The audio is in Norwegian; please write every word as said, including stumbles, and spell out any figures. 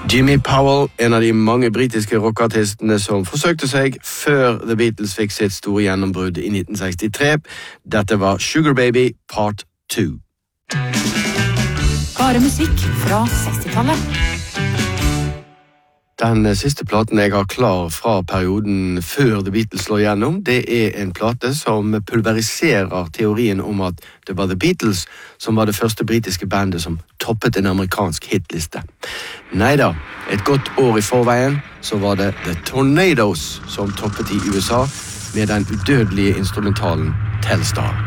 Jimmy Powell, en av de mange britiske rockartistene som forsøkte seg før The Beatles fikk sitt store gjennombrudd i nitten sekstitre. Dette var Sugar Baby Part to. Bare musikk fra sekstitallet. Den siste platen jeg har klar fra perioden før The Beatles slår gjennom, det er en plate som pulveriserer teorien om at det var The Beatles som var det første britiske bandet som toppet en amerikansk hitliste. Neida, et godt år i forveien så var det The Tornadoes som toppet i U S A med den udødelige instrumentalen Telstar.